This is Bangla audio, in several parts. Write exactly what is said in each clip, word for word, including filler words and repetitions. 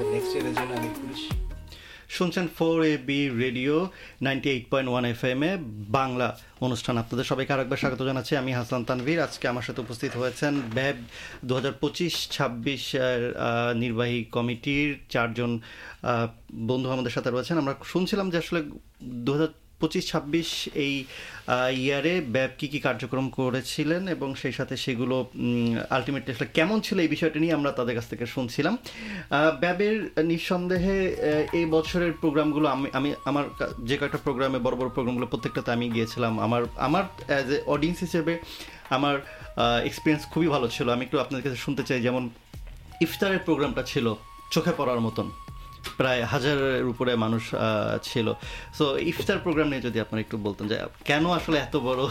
নেক্সট ইয়ারের জন্য আমি পুলিশ শুনছেন four A B radio ninety eight point one F M A Bangla অনুষ্ঠান। আপনাদের সবাইকে আরেকবার স্বাগত জানাচ্ছি। আমি হাসান তানভীর। আজকে আমার সাথে উপস্থিত হয়েছেন ব্যাব দু হাজার পঁচিশ ছাব্বিশ নির্বাহী কমিটির চারজন বন্ধু আমাদের সাথে রয়েছেন। আমরা শুনছিলাম যে আসলে দু হাজার পঁচিশ ছাব্বিশ এই ইয়ারে ব্যাব কী কী কার্যক্রম করেছিলেন এবং সেই সাথে সেগুলো আলটিমেটলি আসলে কেমন ছিল এই বিষয়টা নিয়ে আমরা তাদের কাছ থেকে শুনছিলাম। ব্যাবের নিঃসন্দেহে এই বছরের প্রোগ্রামগুলো আমি আমি আমার যে কয়েকটা প্রোগ্রামে বড় বড় প্রোগ্রামগুলো প্রত্যেকটাতে আমি গিয়েছিলাম। আমার আমার অ্যাজ এ অডিয়েন্স হিসেবে আমার এক্সপিরিয়েন্স খুবই ভালো ছিল। আমি একটু আপনাদের কাছে শুনতে চাই, যেমন ইফতারের প্রোগ্রামটা ছিল চোখে পড়ার মতন, প্রায় হাজারের উপরে মানুষ ছিল। সো ইফতার প্রোগ্রাম নিয়ে যদি আপনারা একটু বলতেন যে কেন আসলে এত বড়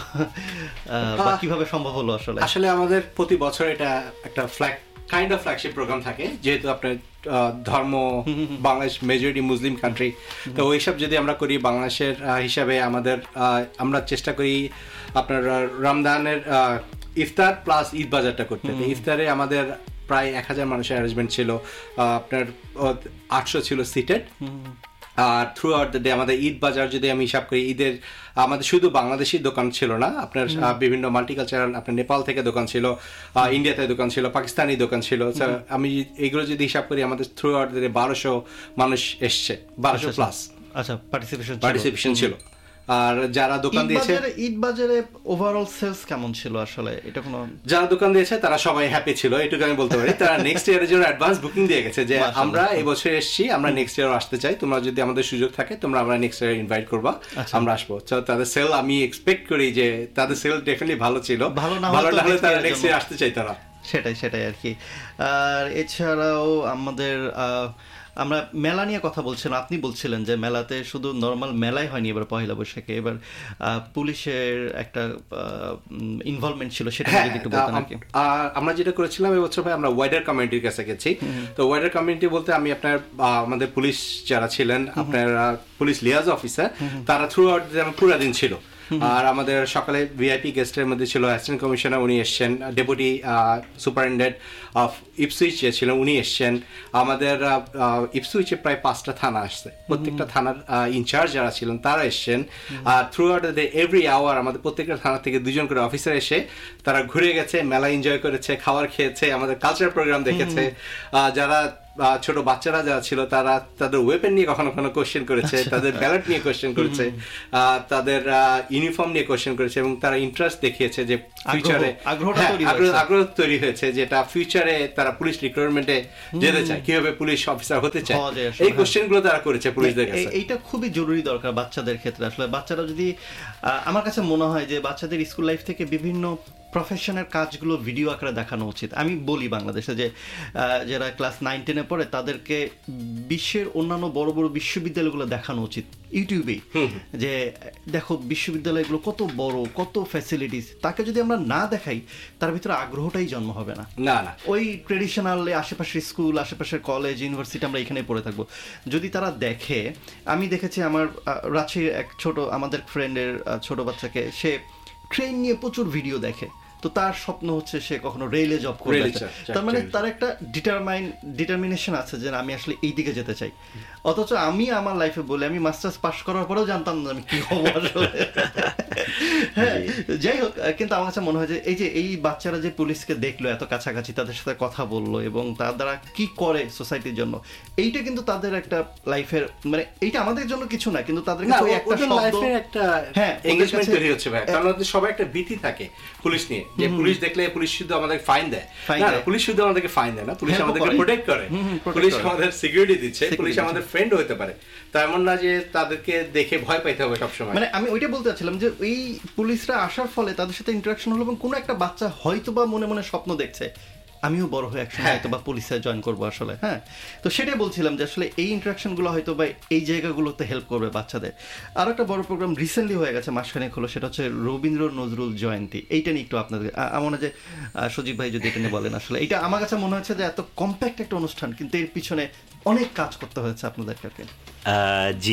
বা কিভাবে সম্ভব হলো। আসলে আসলে আমাদের প্রতি বছর এটা একটা flag kind of flagship programme থাকে, যেহেতু আপনার ধর্ম বাংলাদেশ মেজরিটি মুসলিম কান্ট্রি, তো ওইসব যদি আমরা করি বাংলাদেশের হিসাবে আমাদের আমরা চেষ্টা করি আপনার রমজানের ইফতার প্লাস ঈদ বাজারটা করতে। ইফতারে আমাদের প্রায় এক হাজার মানুষের অ্যারেঞ্জমেন্ট ছিল, আপনার আটশো ছিল seated. R through out the day আমাদের ঈদ বাজার যদি আমি হিসাব করি, ঈদের আমাদের শুধু বাংলাদেশি দোকান ছিল না, আপনার বিভিন্ন মাল্টিকালচারাল, আপনার নেপাল থেকে দোকান ছিল, ইন্ডিয়াতে দোকান ছিল, পাকিস্তানি দোকান ছিল। আমি এইগুলো যদি হিসাব করি আমাদের থ্রু আউট দ্য ডে বারোশো মানুষ এসছে, বারোশো প্লাস আচ্ছা পার্টিসিপেশন পার্টিসিপেশন ছিল। আর যারা দোকান দিয়েছে ঈদ বাজারে ওভারঅল সেলস কেমন ছিল আসলে এটা কোনো, যারা দোকান দিয়েছে তারা সবাই হ্যাপি ছিল, এটুকু আমি বলতে পারি। তারা নেক্সট ইয়ারের জন্য অ্যাডভান্স বুকিং দিয়ে গেছে যে আমরা এই বছর এসেছি, আমরা নেক্সট ইয়ারও আসতে চাই, তোমরা যদি আমাদের সুযোগ থাকে তোমরা আমরা নেক্সট ইয়ার ইনভাইট করবা, আমরা আসবো। তো তাদের সেল আমি এক্সপেক্ট করি যে তাদের সেল ডেফিনেটলি ভালো ছিল, ভালো না হলে তারা নেক্সট ইয়ার আসতে চাই তারা। সেটাই সেটাই আর কি। আর এছাড়াও আমাদের আমরা মেলা নিয়ে কথা বলছিলাম, আপনি বলছিলেন যে মেলাতে শুধু নর্মাল মেলাই হয়নি এবার পয়লা বৈশাখে, এবার পুলিশের একটা ইনভলভমেন্ট ছিল, সেটা যদি একটু বলতেন আর কি। আমরা যেটা করেছিলাম এবছর ভাই আমরা ওয়াইডার কমিউনিটির কাছে গেছি। তো ওয়াইডার কমিউনিটি বলতে আমি আপনার আমাদের পুলিশ যারা ছিলেন, আপনার পুলিশ লিয়াজ অফিসার, তারা থ্রু আউট পুরা দিন ছিল। আর আমাদের সকালে ভিআইপি গেস্টের মধ্যে ছিল অ্যাসিস্ট্যান্ট কমিশনার, উনি এসছেন, ডেপুটি সুপারিনটেন্ডেন্ট অফ ইপসুইচ যে ছিলেন উনি এসছেন। আমাদের ইপসুইচে প্রায় পাঁচটা থানা আসছে, প্রত্যেকটা থানার ইনচার্জ যারা ছিলেন তারা এসছেন। আর through out the every hour আমাদের প্রত্যেকটা থানা থেকে দুজন করে অফিসার এসে তারা ঘুরে গেছে, মেলা এনজয় করেছে, খাবার খেয়েছে, আমাদের কালচার প্রোগ্রাম দেখেছে। যারা ছোট বাচ্চারা যারা ছিল তারা তাদের ওয়েপেন নিয়ে কখনো কখনো কোশ্চেন করেছে, তাদের ব্যালট নিয়ে কোশ্চেন করেছে, তাদের ইউনিফর্ম নিয়ে কোশ্চেন করেছে, এবং তারা ইন্টারেস্ট দেখিয়েছে যে ফিউচারে আগ্রহ তৈরি হয়েছে যেটা ফিউচারে তারা পুলিশ রিক্রুটমেন্টে যেতে চায়, কিভাবে পুলিশ অফিসার হতে চায়, এই কোশ্চেন গুলো তারা করেছে পুলিশদের কাছে। এইটা খুবই জরুরি দরকার বাচ্চাদের ক্ষেত্রে। আসলে বাচ্চারা যদি, আমার কাছে মনে হয় যে বাচ্চাদের স্কুল লাইফ থেকে বিভিন্ন প্রফেশনের কাজগুলো ভিডিও আকারে দেখানো উচিত। আমি বলি বাংলাদেশে যে যারা ক্লাস নাইন টেনে পড়ে তাদেরকে বিশ্বের অন্যান্য বড় বড় বিশ্ববিদ্যালয়গুলো দেখানো উচিত ইউটিউবেই, যে দেখো বিশ্ববিদ্যালয়গুলো কত বড়, কত ফ্যাসিলিটিস। তাকে যদি আমরা না দেখাই তার ভিতরে আগ্রহটাই জন্ম হবে না। না না ওই ট্রেডিশনাল আশেপাশের স্কুল, আশেপাশের কলেজ, ইউনিভার্সিটি আমরা এখানে পড়ে থাকবো। যদি তারা দেখে, আমি দেখেছি আমার রাজশাহীর এক ছোট আমাদের ফ্রেন্ডের ছোট বাচ্চাকে, সে ট্রেন নিয়ে প্রচুর ভিডিও দেখে, তো তার স্বপ্ন হচ্ছে সে কখনো রেলে জব করবে। তার মানে তার একটা ডিটারমাইন ডিটারমিনেশন আছে যে আমি আসলে এই দিকে যেতে চাই। অথচ আমি আমার লাইফে বলে আমি মাস্টার্স পাস করার পরেও জানতাম না আমি কি হবো আসলে। হ্যাঁ, যাই হোক, কিন্তু আমার কাছে মনে হয় যে এই যে এই বাচ্চারা যে পুলিশকে দেখলো এত কাছাকাছি, তাদের সাথে কথা বললো এবং তার দ্বারা কি করে সোসাইটির জন্য, এইটা কিন্তু তাদের একটা লাইফের, মানে এইটা আমাদের জন্য কিছু না, কিন্তু তাদের একটা লাইফের একটা হ্যাঁ এনগেজমেন্ট তৈরি হচ্ছে ভাই। কারণ সবাই একটা ভীতি থাকে পুলিশ নিয়ে, যে পুলিশ দেখলে পুলিশ শুধু আমাদেরকে ফাইন দেয় না, পুলিশ শুধু আমাদেরকে ফাইন দেয় না, পুলিশ আমাদেরকে প্রোটেক্ট করে, পুলিশ আমাদের সিকিউরিটি দিচ্ছে, পুলিশ আমাদের ফ্রেন্ড হতে পারে। তা এমন না যে তাদেরকে দেখে ভয় পাইতে হবে সবসময়। মানে আমি ওইটা বলতে চাচ্ছিলাম যে এই পুলিশরা আসার ফলে তাদের সাথে ইন্টারাকশন হলো এবং কোনো একটা বাচ্চা হয়তো বা মনে মনে স্বপ্ন দেখছে আমিও বড় হয়ে একসময় হয়তো বা পুলিশে জয়েন করবো আসলে। হ্যাঁ, তো সেটাই বলছিলাম যে আসলে এই ইন্টারাকশনগুলো হয়তো বা এই জায়গাগুলোতে হেল্প করবে বাচ্চাদের। আর একটা বড় প্রোগ্রাম রিসেন্টলি হয়ে গেছে, মাসখানেক হলো, সেটা হচ্ছে রবীন্দ্র নজরুল জয়ন্তী। এইটা নিয়ে একটু আপনাদের মনে হয় যে সজীব ভাই যদি এটা নিয়ে বলেন। আসলে এটা আমার কাছে মনে হচ্ছে যে এত কম্প্যাক্ট একটা অনুষ্ঠান, কিন্তু এর পিছনে অনেক কাজ করতে হয়েছে আপনাদেরকে। জি,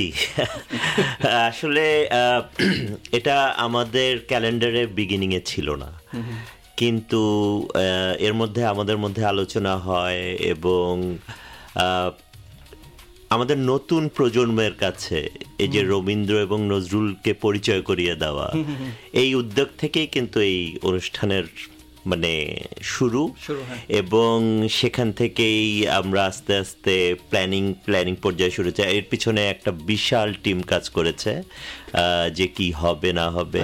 আসলে এটা আমাদের ক্যালেন্ডারের বিগিনিংয়ে ছিল না, কিন্তু এর মধ্যে আমাদের মধ্যে আলোচনা হয় এবং আমাদের নতুন প্রজন্মের কাছে এই যে রবীন্দ্র এবং নজরুলকে পরিচয় করিয়ে দেওয়া, এই উদ্যোগ থেকেই কিন্তু এই অনুষ্ঠানের মানে শুরু, এবং সেখান থেকেই আমরা আস্তে আস্তে প্ল্যানিং প্ল্যানিং পর্যায়ে শুরু হয়েছে। এর পিছনে একটা বিশাল টিম কাজ করেছে যে কি হবে না হবে।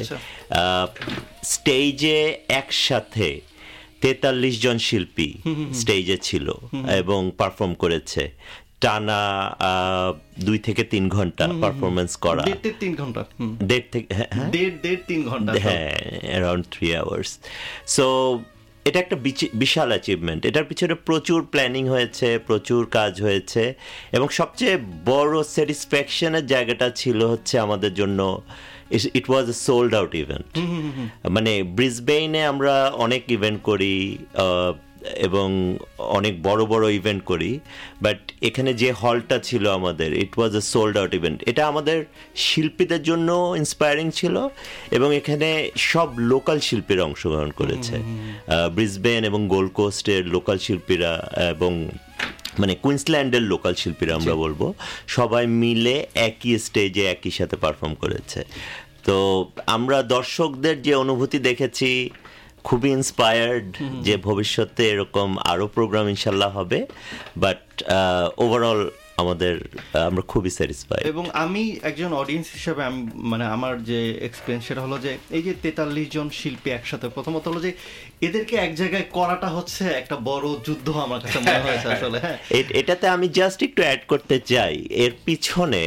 স্টেজে একসাথে তেতাল্লিশ জন শিল্পী স্টেজে ছিল এবং পারফর্ম করেছে টানা দুই থেকে তিন ঘন্টা পারফরমেন্স করা। তিন ঘন্টা দেড় থেকে তিন ঘন্টা হ্যাঁ, অ্যারাউন্ড থ্রি আওয়ার্স। সো এটা একটা বিশাল অ্যাচিভমেন্ট। এটার পিছনে প্রচুর প্ল্যানিং হয়েছে, প্রচুর কাজ হয়েছে, এবং সবচেয়ে বড় স্যাটিসফ্যাকশনের জায়গাটা ছিল হচ্ছে আমাদের জন্য ইট ওয়াজ এ সোল্ড আউট ইভেন্ট। মানে ব্রিসবেইনে আমরা অনেক ইভেন্ট করি এবং অনেক বড় বড় ইভেন্ট করি, বাট এখানে যে হলটা ছিল আমাদের, ইট ওয়াজ এ সোল্ড আউট ইভেন্ট। এটা আমাদের শিল্পীদের জন্য ইন্সপায়ারিং ছিল, এবং এখানে সব লোকাল শিল্পীরা অংশগ্রহণ করেছে, ব্রিসবেন এবং গোল্ড কোস্টের লোকাল শিল্পীরা এবং মানে কুইন্সল্যান্ডের লোকাল শিল্পীরা আমরা বলবো, সবাই মিলে একই স্টেজে একই সাথে পারফর্ম করেছে। তো আমরা দর্শকদের যে অনুভূতি দেখেছি খুবই ইন্সপায়ার্ড যে ভবিষ্যতে এরকম আরো প্রোগ্রাম ইনশাল্লাহ হবে, বাট ওভারঅল আমাদের আমরা খুবই স্যাটিসফাইড। এবং আমি একজন অডিয়েন্স হিসেবে আমি মানে আমার যে এক্সপিরিয়েন্স সেটা হলো যে এই যে তেতাল্লিশ জন শিল্পী একসাথে, প্রথমত হলো যে এদেরকে এক জায়গায় করাটা হচ্ছে একটা বড় যুদ্ধ আমার কাছে মনে হয়েছে আসলে। হ্যাঁ, এটাতে আমি জাস্ট একটু অ্যাড করতে চাই, এর পিছনে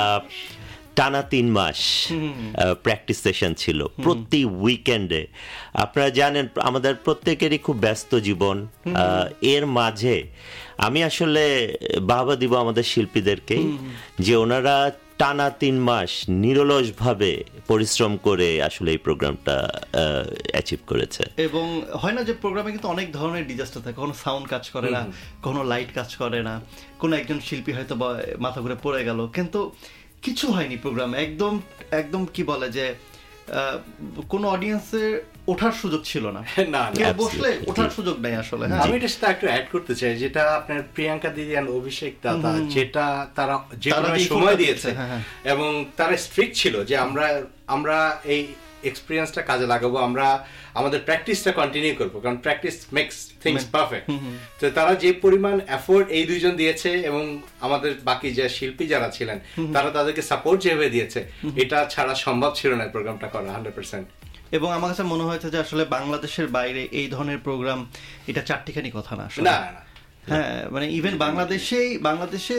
টানা তিন মাস প্র্যাকটিস সেশন ছিল প্রতি উইকেন্ডে। আপনারা জানেন আমাদের প্রত্যেকেরই খুব ব্যস্ত জীবন, এর মাঝে আমি আসলে বাহবা দিব আমাদের শিল্পীদেরকে যে ওনারা টানা তিন মাস নিরলসভাবে পরিশ্রম করে আসলে এই প্রোগ্রামটা অ্যাচিভ করেছে। এবং হয় না যে প্রোগ্রামে কিন্তু অনেক ধরনের ডিজাস্টার থাকে, কোনো সাউন্ড কাজ করে না, কোনো লাইট কাজ করে না, কোনো একজন শিল্পী হয়তো মাথা ঘুরে পড়ে গেল, কিন্তু কিছু হয়নি প্রোগ্রামে। একদম একদম কি বলে যে কোনো অডিয়েন্সে ওঠার সুযোগ ছিল না, না বসলে ওঠার সুযোগ নাই আসলে। আমি এটা সাথে একটু অ্যাড করতে চাই, যেটা আপনার প্রিয়াঙ্কা দিদি আর অভিষেক দাদা যেটা তারা যে সময় দিয়েছে এবং তারা স্ট্রিক্ট ছিল যে আমরা আমরা এই এক্সপিরিয়েন্সটা কাজে লাগাবো, আমরা আমাদের প্র্যাকটিসটা কন্টিনিউ করবো, কারণ প্র্যাকটিস মেক্স থিংস পারফেক্ট। তো তারা যে পরিমাণ এফোর্ট এই দুইজন দিয়েছে এবং আমাদের বাকি যে শিল্পী যারা ছিলেন তারা তাদেরকে সাপোর্ট যেভাবে দিয়েছে, এটা ছাড়া সম্ভব ছিল না প্রোগ্রামটা করা হান্ড্রেড পার্সেন্ট। এবং আমার কাছে মনে হয়েছে যে আসলে বাংলাদেশের বাইরে এই ধরনের প্রোগ্রাম এটা চারটিখানি কথা না, না না হ্যাঁ, মানে ইভেন বাংলাদেশেই বাংলাদেশে